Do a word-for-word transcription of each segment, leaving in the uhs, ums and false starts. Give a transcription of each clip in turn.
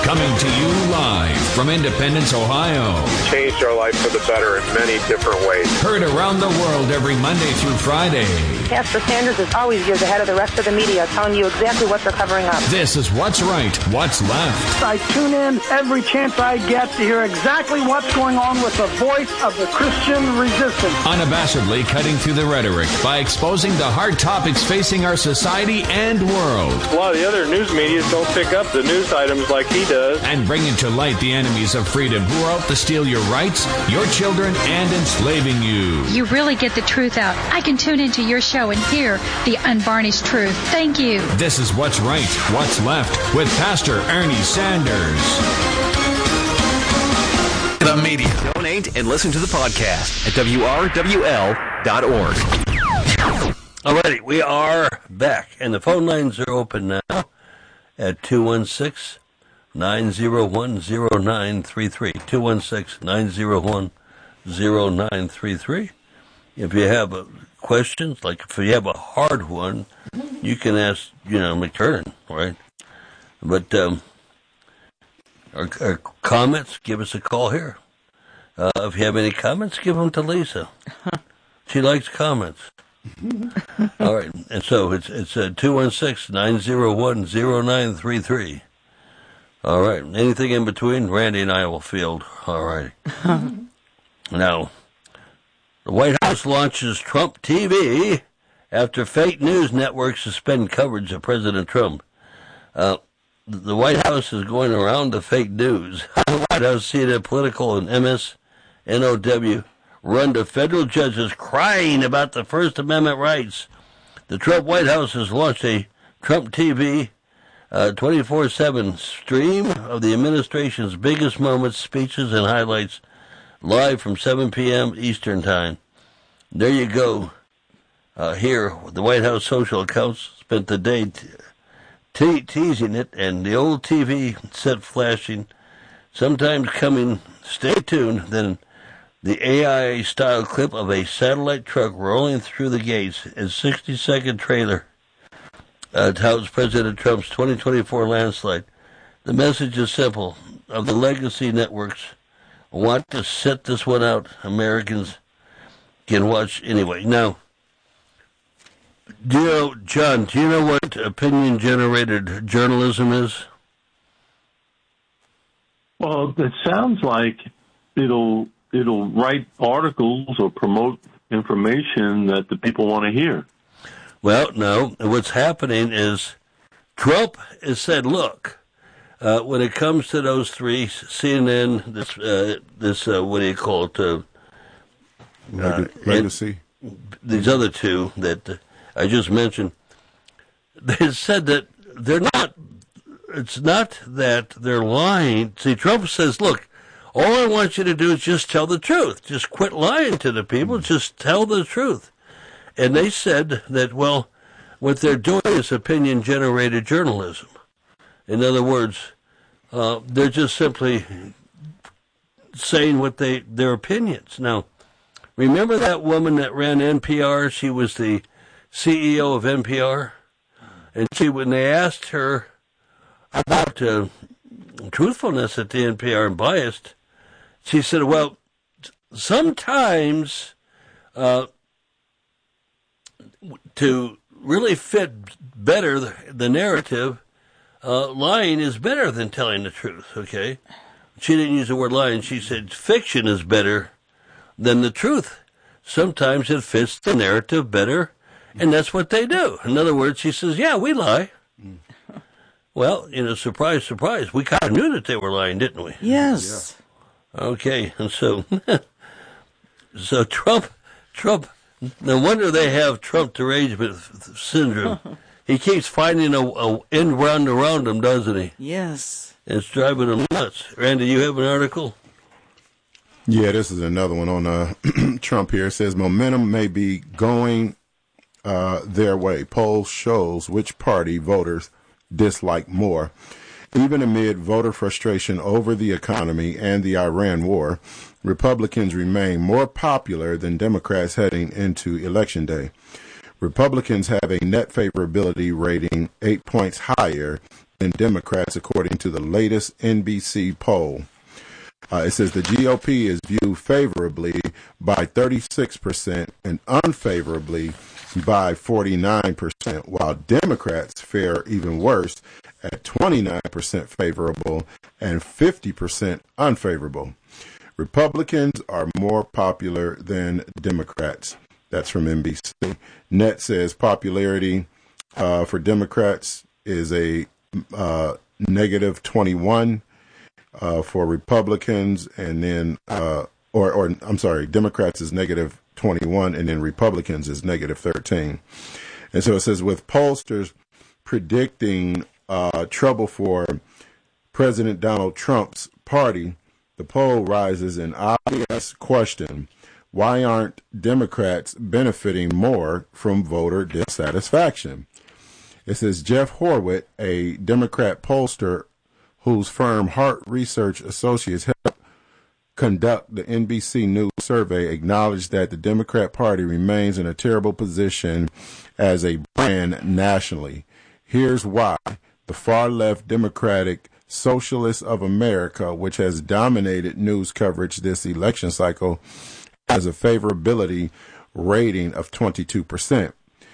Coming to you live from Independence, Ohio. Changed our life for the better in many different ways. Heard around the world every Monday through Friday. Pastor Sanders is always years ahead of the rest of the media, telling you exactly what they're covering up. This is What's Right, What's Left. I tune in every chance I get to hear exactly what's going on with the voice of the Christian resistance. Unabashedly cutting through the rhetoric by exposing the hard topics facing our society and world. A lot of the other news media don't pick up the news items like he does. And bringing to light the enemies of freedom who are out to steal your rights, your children, and enslaving you. You really get the truth out. I can tune into your show and hear the unvarnished truth. Thank you. This is What's Right, What's Left with Pastor Ernie Sanders. The media. Donate and listen to the podcast at W R W L dot org. Alrighty, we are back, and the phone lines are open now at two one six, nine zero one, zero nine three three. two one six, nine zero one, zero nine three three. If you have a questions, like if you have a hard one, you can ask, you know, McTurnan, right? But um, our, our comments, give us a call here. Uh, if you have any comments, give them to Lisa. She likes comments. All right, and so it's it's uh, two one six, nine zero one, zero nine three three. All right, anything in between, Randy and I will field. All right. Now, the White House launches Trump T V after fake news networks suspend coverage of President Trump. Uh, the White House is going around the fake news. The White House, C N N Political, and M S N O W run to federal judges crying about the First Amendment rights. The Trump White House has launched a Trump T V uh, twenty-four seven stream of the administration's biggest moments, speeches, and highlights live from seven p.m. Eastern Time. There you go. Uh, here, the White House social accounts spent the day t- te- teasing it, and the old T V set flashing, sometimes coming, stay tuned, then the A I A-style clip of a satellite truck rolling through the gates, a sixty-second trailer uh, touts President Trump's twenty twenty-four landslide. The message is simple. Of the legacy networks want to set this one out, Americans can watch anyway. Now, do you know, John, do you know what opinion-generated journalism is? Well, it sounds like it'll it'll write articles or promote information that the people want to hear. Well, no. What's happening is Trump has said, look, uh, when it comes to those three, C N N, this, uh, this uh, what do you call it? Uh, uh, Legacy. These other two that uh, I just mentioned, they said that they're not, it's not that they're lying. See, Trump says, look, all I want you to do is just tell the truth. Just quit lying to the people. Just tell the truth. And they said that, well, what they're doing is opinion-generated journalism. In other words, uh, they're just simply saying what they their opinions. Now, remember that woman that ran N P R? She was the C E O of N P R. And she, when they asked her about uh, truthfulness at the N P R and biased, she said, well, sometimes uh, to really fit better the, the narrative, uh, lying is better than telling the truth, okay? She didn't use the word lying. She said fiction is better than the truth. Sometimes it fits the narrative better, and that's what they do. In other words, she says, yeah, we lie. Mm. Well, you know, surprise, surprise. We kind of knew that they were lying, didn't we? Yes. Yeah. Okay, and so, so Trump, Trump, no wonder they have Trump derangement syndrome. He keeps finding a, a end round around him, doesn't he? Yes. It's driving him nuts. Randy, you have an article? Yeah, this is another one on uh, Trump here. It says momentum may be going uh, their way. Poll shows which party voters dislike more. Even amid voter frustration over the economy and the Iran war, Republicans remain more popular than Democrats heading into Election Day. Republicans have a net favorability rating eight points higher than Democrats, according to the latest N B C poll. Uh, it says the G O P is viewed favorably by thirty-six percent and unfavorably by forty-nine percent, while Democrats fare even worse at twenty-nine percent favorable and fifty percent unfavorable. Republicans are more popular than Democrats. That's from N B C. Net says popularity uh, for Democrats is a uh, negative twenty-one. Uh, for Republicans, and then, uh, or, or I'm sorry, Democrats is negative twenty-one, and then Republicans is negative thirteen. And so it says, with pollsters predicting uh, trouble for President Donald Trump's party, the poll raises an obvious question: why aren't Democrats benefiting more from voter dissatisfaction? It says Jeff Horwitz, a Democrat pollster whose firm Hart Research Associates helped conduct the N B C News survey, acknowledged that the Democrat Party remains in a terrible position as a brand nationally. Here's why. The far-left Democratic Socialists of America, which has dominated news coverage this election cycle, has a favorability rating of twenty-two percent.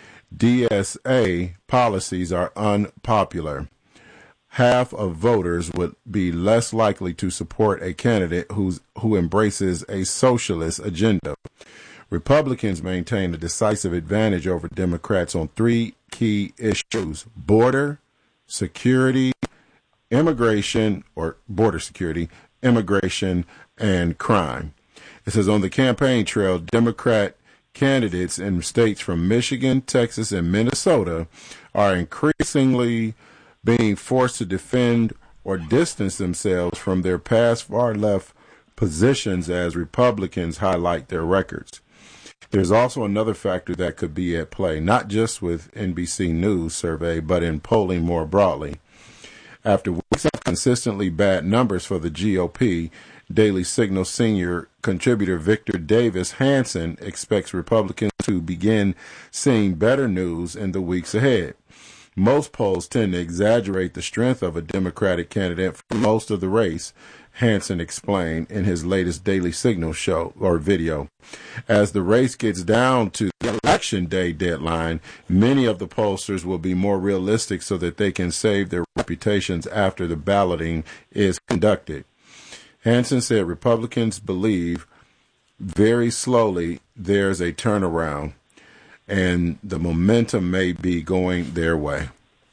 D S A policies are unpopular. Half of voters would be less likely to support a candidate who's, who embraces a socialist agenda. Republicans maintain a decisive advantage over Democrats on three key issues: border security, immigration, or border security, immigration, and crime. It says on the campaign trail, Democrat candidates in states from Michigan, Texas, and Minnesota are increasingly being forced to defend or distance themselves from their past far-left positions as Republicans highlight their records. There's also another factor that could be at play, not just with N B C News survey, but in polling more broadly. After weeks of consistently bad numbers for the G O P, Daily Signal senior contributor Victor Davis Hanson expects Republicans to begin seeing better news in the weeks ahead. Most polls tend to exaggerate the strength of a Democratic candidate for most of the race, Hanson explained in his latest Daily Signal show or video. As the race gets down to the election day deadline, many of the pollsters will be more realistic so that they can save their reputations after the balloting is conducted. Hanson said Republicans believe very slowly there's a turnaround, and the momentum may be going their way.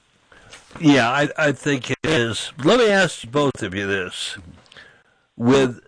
Yeah, I, I think it is. Let me ask both of you this. With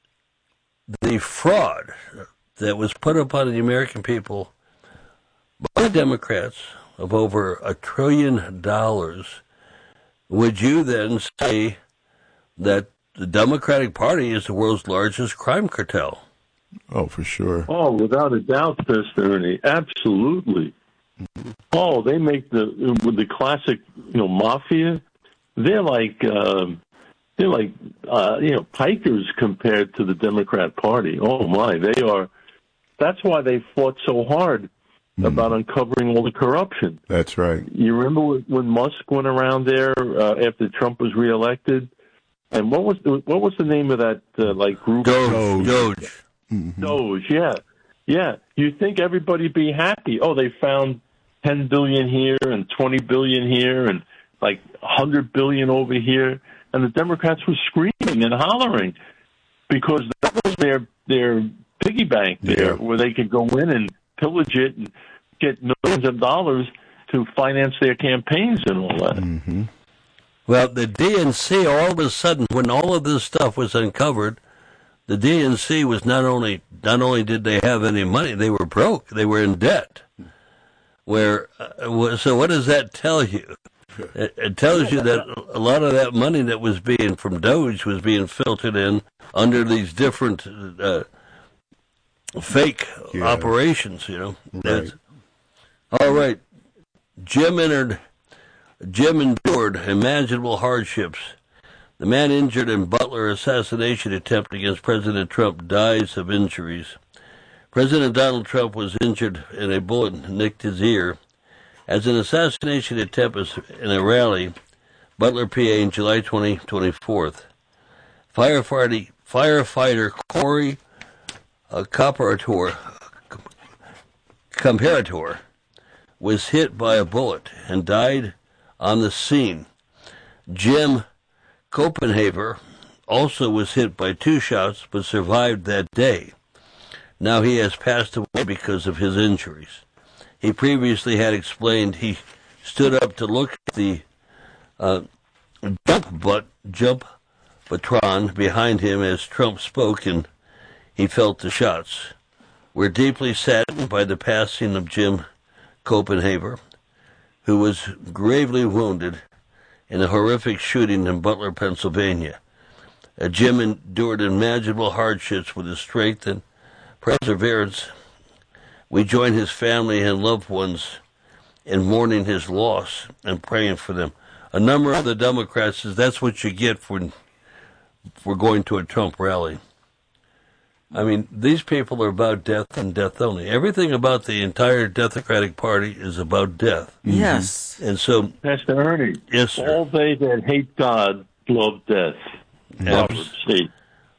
the fraud that was put upon the American people by the Democrats of over a trillion dollars, would you then say that the Democratic Party is the world's largest crime cartel? Oh, for sure. Oh, without a doubt, Mister Ernie, absolutely. Mm-hmm. Oh, they make the with the classic, you know, mafia. They're like uh, they're like uh, you know pikers compared to the Democrat Party. Oh my, they are. That's why they fought so hard mm-hmm. about uncovering all the corruption. That's right. You remember when Musk went around there uh, after Trump was reelected, and what was the what was the name of that uh, like group? Doge. Doge. Mm-hmm. Doge, yeah. Yeah. You'd think everybody'd be happy. Oh, they found ten billion here and twenty billion here and like one hundred billion over here. And the Democrats were screaming and hollering because that was their, their piggy bank there, yeah, where they could go in and pillage it and get millions of dollars to finance their campaigns and all that. Mm-hmm. Well, the D N C, all of a sudden, when all of this stuff was uncovered, the D N C was not only not only did they have any money, they were broke. They were in debt. Where uh, so what does that tell you? It, it tells you that a lot of that money that was being from Doge was being filtered in under these different uh, fake yeah. operations. You know. Right. All right. Jim entered. Jim endured imaginable hardships. The man injured in Butler assassination attempt against President Trump dies of injuries. President Donald Trump was injured and a bullet nicked his ear. As an assassination attempt in a rally Butler, P A, in July twentieth, twenty-fourth. Firefighter, firefighter Corey uh, Comparator, Comparator was hit by a bullet and died on the scene. Jim Copenhaver also was hit by two shots but survived that day. Now he has passed away because of his injuries. He previously had explained he stood up to look at the uh, jump butt jump baton behind him as Trump spoke, and he felt the shots. We're deeply saddened by the passing of Jim Copenhaver, who was gravely wounded in a horrific shooting in Butler, Pennsylvania. Uh, Jim endured unimaginable hardships with his strength and perseverance. We join his family and loved ones in mourning his loss and praying for them. A number of the Democrats says that's what you get for, for going to a Trump rally. I mean, these people are about death and death only. Everything about the entire Democratic Party is about death. Yes. Mm-hmm. And so... Pastor Ernie, yes, sir. All they that hate God love death. Proverbs eight.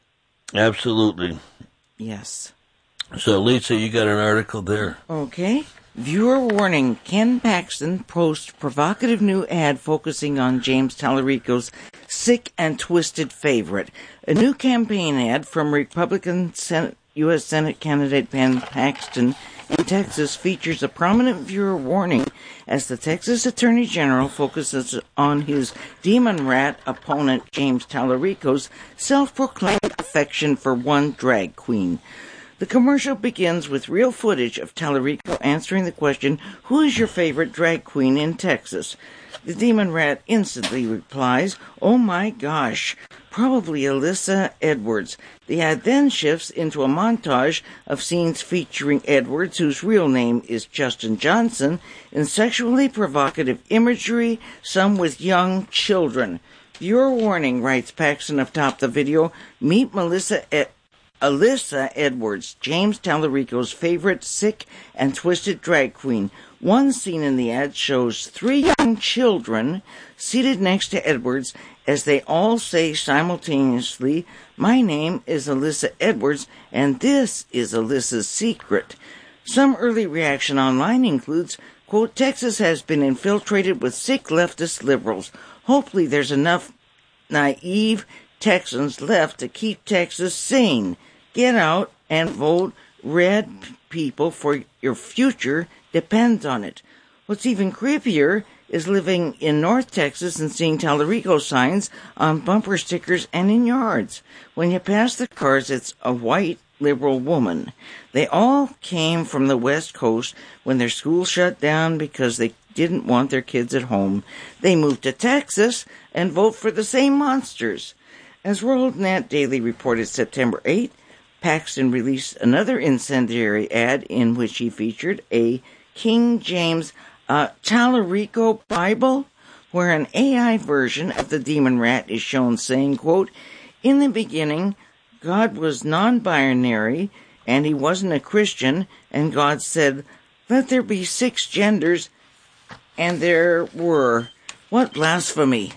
Absolutely. Yes. So, Lisa, you got an article there. Okay. Viewer warning. Ken Paxton posts provocative new ad focusing on James Tallarico's sick and twisted favorite. A new campaign ad from Republican Senate, U S Senate candidate Ken Paxton in Texas features a prominent viewer warning as the Texas Attorney General focuses on his demon rat opponent James Tallarico's self-proclaimed affection for one drag queen. The commercial begins with real footage of Tallarico answering the question, "Who is your favorite drag queen in Texas?" The demon rat instantly replies, "Oh my gosh, probably Alyssa Edwards." The ad then shifts into a montage of scenes featuring Edwards, whose real name is Justin Johnson, in sexually provocative imagery, some with young children. Viewer warning, writes Paxton atop the video, meet Melissa Edwards. Alyssa Edwards, James Tallarico's favorite sick and twisted drag queen. One scene in the ad shows three young children seated next to Edwards as they all say simultaneously, "My name is Alyssa Edwards, and this is Alyssa's secret." Some early reaction online includes, quote, "Texas has been infiltrated with sick leftist liberals. Hopefully there's enough naive Texans left to keep Texas sane. Get out and vote red people, for your future depends on it." What's even creepier is living in North Texas and seeing Tallarico signs on bumper stickers and in yards. When you pass the cars, it's a white liberal woman. They all came from the West Coast when their school shut down because they didn't want their kids at home. They moved to Texas and vote for the same monsters. As WorldNet Daily reported September eighth, Paxton released another incendiary ad in which he featured a King James uh, Tallarico Bible, where an A I version of the demon rat is shown saying, quote, "In the beginning, God was non-binary, and he wasn't a Christian, and God said, let there be six genders, and there were." What blasphemy.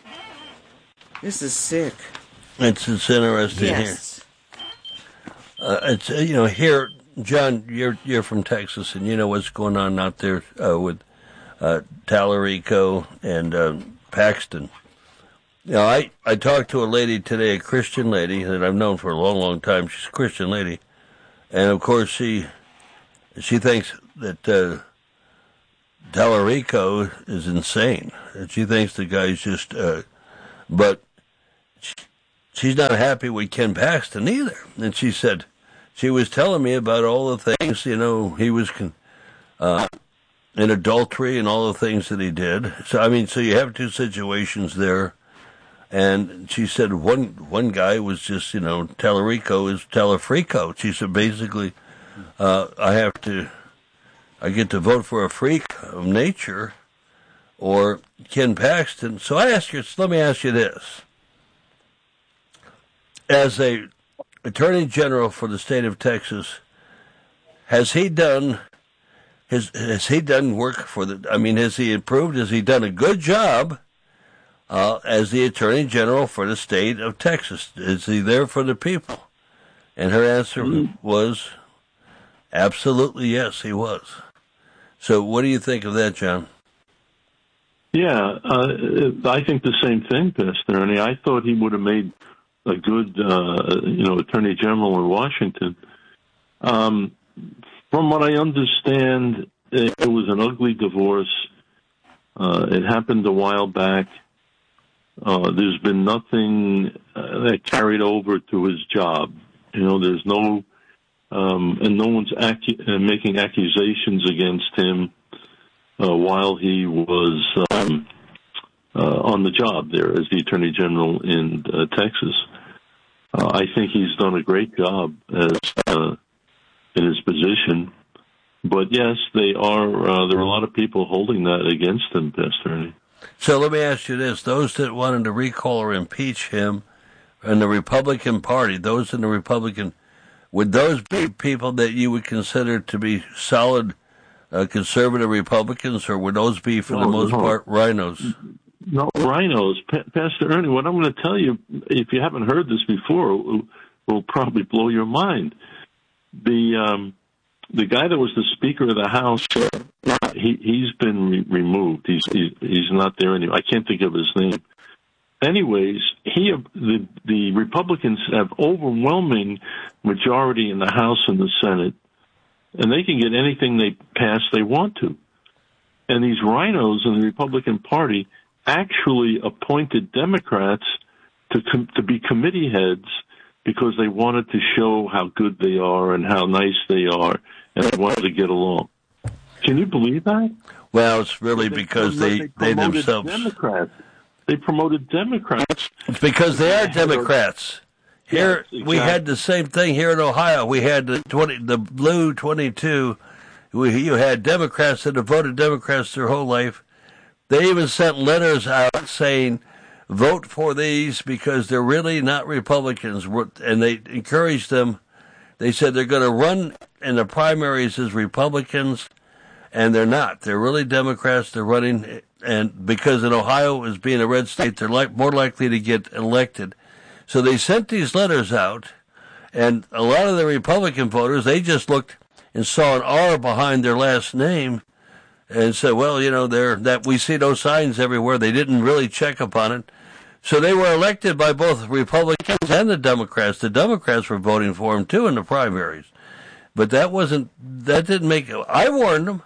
This is sick. It's, it's interesting yes. here. Uh, it's uh, you know here, John. You're you're from Texas, and you know what's going on out there uh, with uh, Tallarico and uh, Paxton. You know, I I talked to a lady today, a Christian lady that I've known for a long, long time. She's a Christian lady, and of course she she thinks that uh, Tallarico is insane. And she thinks the guy's just, uh, but she, she's not happy with Ken Paxton either. And she said. She was telling me about all the things, you know, he was uh, in adultery and all the things that he did. So, I mean, so you have two situations there. And she said one one guy was just, you know, Tallarico is Tallafrico. She said basically, uh, I have to, I get to vote for a freak of nature or Ken Paxton. So I ask you, let me ask you this. As a Attorney General for the state of Texas, has he done his has he done work for the? I mean, has he improved? Has he done a good job, uh, as the Attorney General for the state of Texas? Is he there for the people? And her answer mm-hmm. was, absolutely yes, he was. So what do you think of that, John? Yeah, uh, I think the same thing, Pastor Ernie. I thought he would have made a good, uh, you know, Attorney General in Washington. Um, from what I understand, it, it was an ugly divorce. Uh, it happened a while back. Uh, there's been nothing uh, that carried over to his job. You know, there's no, um, and no one's acu- uh, making accusations against him uh, while he was um, uh, on the job there as the Attorney General in uh, Texas. Uh, I think he's done a great job as uh, in his position. But yes, they are. Uh, there are a lot of people holding that against him, Pastor Ernie. So let me ask you this: those that wanted to recall or impeach him in the Republican Party, those in the Republican, would those be people that you would consider to be solid uh, conservative Republicans, or would those be, for no, the most no. part, rhinos? No, rhinos. Pa- Pastor Ernie, what I'm going to tell you, if you haven't heard this before, will, will probably blow your mind. The um, the guy that was the Speaker of the House, uh, he, he's been re- removed. He's, he's he's not there anymore. I can't think of his name. Anyways, he the the Republicans have overwhelming majority in the House and the Senate, and they can get anything they pass they want to. And these rhinos in the Republican Party actually appointed Democrats to com- to be committee heads because they wanted to show how good they are and how nice they are, and they wanted to get along. Can you believe that? Well, it's really they because they, they, they themselves... Democrats. They promoted Democrats. It's because they are Democrats. Here, yes, exactly. We had the same thing here in Ohio. We had the twenty, the blue twenty-two. We, you had Democrats that have voted Democrats their whole life. They even sent letters out saying, vote for these because they're really not Republicans. And they encouraged them. They said they're going to run in the primaries as Republicans, and they're not. They're really Democrats. They're running, and because in Ohio, as being a red state, they're like more likely to get elected. So they sent these letters out, and a lot of the Republican voters, they just looked and saw an R behind their last name and said, well, you know, they're, that we see those signs everywhere. They didn't really check upon it. So they were elected by both Republicans and the Democrats. The Democrats were voting for them, too, in the primaries. But that wasn't, that didn't make, I warned them.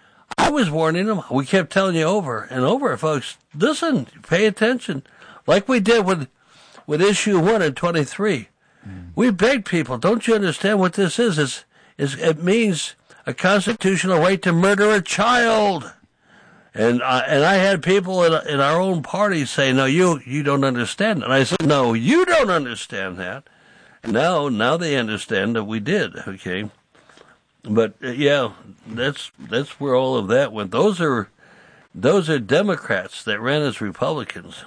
I was warning them. We kept telling you over and over, folks, listen, pay attention. Like we did with, with issue one and twenty-three. Mm. We begged people, don't you understand what this is? It's, it's, it means a constitutional right to murder a child. And I, and I had people in, in our own party say, no, you, you don't understand. And I said, no, you don't understand that. Now, now they understand that we did, okay? But, uh, yeah, that's that's where all of that went. Those are those are Democrats that ran as Republicans.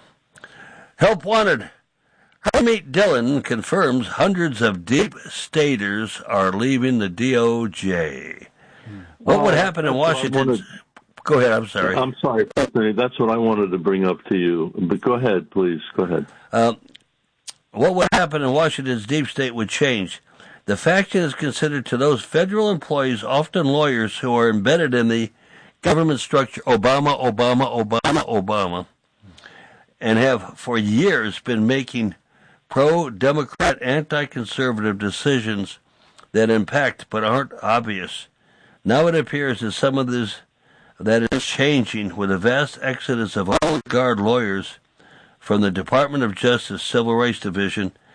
Help wanted. Hermit Dillon confirms hundreds of deep staters are leaving the D O J. What would happen in Washington? Wanted, go ahead, I'm sorry. I'm sorry, that's what I wanted to bring up to you. But go ahead, please, go ahead. Um, what would happen in Washington's deep state would change. The faction is considered to those federal employees, often lawyers, who are embedded in the government structure, Obama, Obama, Obama, Obama, and have for years been making pro-Democrat, anti-conservative decisions that impact but aren't obvious. Now it appears that some of this that is changing with a vast exodus of all guard lawyers from the Department of Justice Civil Rights Division